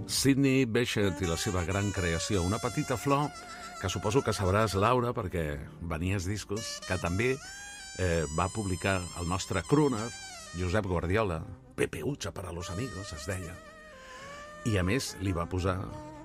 Sidney Bechet i la seva gran creació, una petita flor que suposo que sabràs, Laura, perquè venies discos, que també va publicar el nostre crooner, Josep Guardiola, Pepe Ucha para los amigos, es deia. I a més li va posar